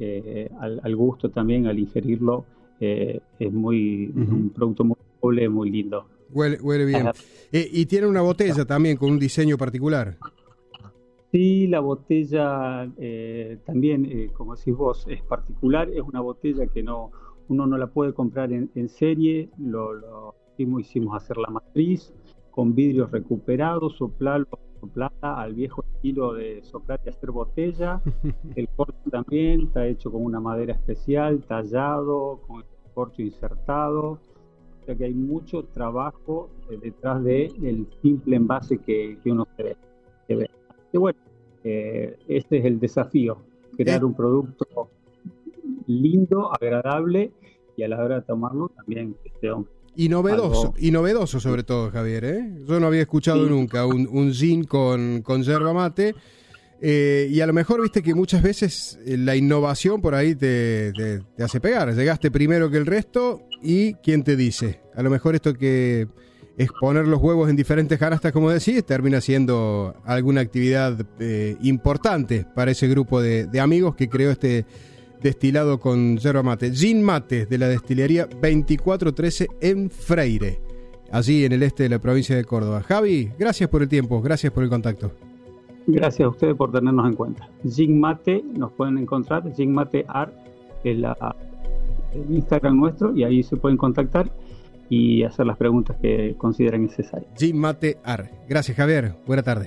al gusto también, al ingerirlo, es un producto muy noble, muy lindo. Huele bien. Y tiene una botella también con un diseño particular. Sí, la botella también, como decís vos, es particular. Es una botella que uno no la puede comprar en serie. Lo hicimos hacer la matriz con vidrios recuperados, soplada al viejo estilo de soplar y hacer botella. El corcho también está hecho con una madera especial, tallado, con el corcho insertado. O sea que hay mucho trabajo detrás del simple envase que uno se ve. Y bueno, este es el desafío, crear un producto lindo, agradable, y a la hora de tomarlo también y novedoso sobre todo, Javier, ¿eh? Yo no había escuchado nunca un gin con yerba mate, y a lo mejor viste que muchas veces la innovación por ahí te hace pegar. Llegaste primero que el resto y ¿quién te dice? A lo mejor esto que es poner los huevos en diferentes canastas, como decís, termina siendo alguna actividad importante para ese grupo de amigos que creó este destilado con yerba mate. Gin Mate, de la destilería 2413 en Freire, allí en el este de la provincia de Córdoba. Javi, gracias por el tiempo, gracias por el contacto. Gracias a ustedes por tenernos en cuenta. Gin Mate, nos pueden encontrar, Gin Mate Art, es el Instagram nuestro, y ahí se pueden contactar y hacer las preguntas que consideren necesarias. Gin Mate Art. Gracias, Javier. Buena tarde.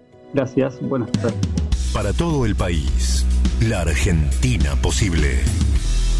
Gracias, buenas tardes. Para todo el país, la Argentina posible.